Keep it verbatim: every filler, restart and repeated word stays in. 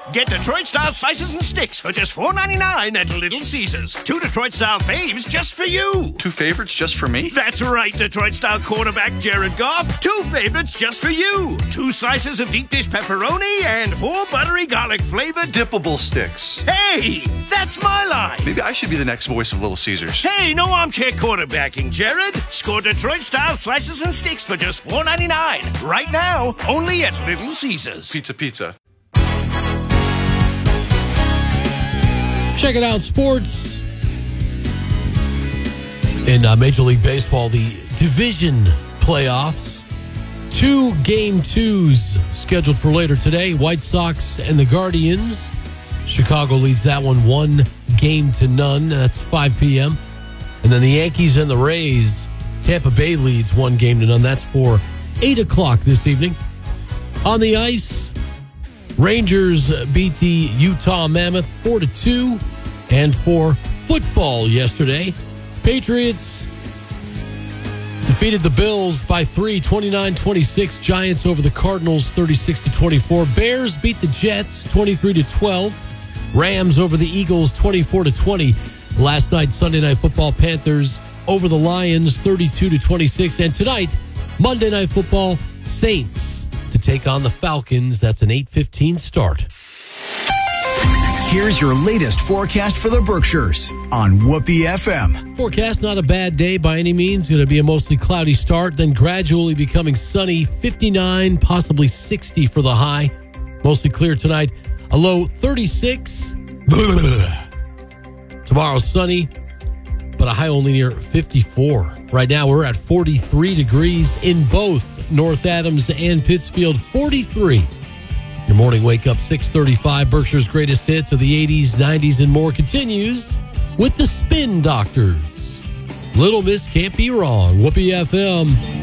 Get Detroit-style slices and sticks for just four ninety-nine at Little Caesars. Two Detroit-style faves just for you. Two favorites just for me? That's right, Detroit-style quarterback Jared Goff. Two favorites just for you. Two slices of deep dish pepperoni and four buttery garlic-flavored dippable sticks. Hey, that's my line. Maybe I should be the next voice of Little Caesars. Hey, no armchair quarterbacking, Jared. Score Detroit-style slices and sticks for just four ninety-nine. Right now, only at Little Caesars. Pizza, pizza. Check it out, sports. In uh, Major League Baseball, the division playoffs. Two game twos scheduled for later today. White Sox and the Guardians. Chicago leads that one one game to none. That's five p.m. And then the Yankees and the Rays. Tampa Bay leads one game to none. That's for eight o'clock this evening. On the ice, Rangers beat the Utah Mammoth four to two. And for football yesterday, Patriots defeated the Bills by three, twenty-nine twenty-six. Giants over the Cardinals, thirty-six to twenty-four. Bears beat the Jets, twenty-three to twelve. Rams over the Eagles, twenty-four to twenty. Last night, Sunday Night Football, Panthers over the Lions, thirty-two to twenty-six. And tonight, Monday Night Football, Saints to take on the Falcons. That's an eight fifteen start. Here's your latest forecast for the Berkshires on Whoopee F M. Forecast, not a bad day by any means. Going to be a mostly cloudy start, then gradually becoming sunny, fifty-nine, possibly sixty for the high. Mostly clear tonight, a low thirty-six. Tomorrow sunny, but a high only near fifty-four. Right now we're at forty-three degrees in both North Adams and Pittsfield, forty-three. Your morning wake up, six thirty-five. Berkshire's greatest hits of the eighties, nineties, and more continues with the Spin Doctors. Little Miss Can't Be Wrong. Whoopee F M.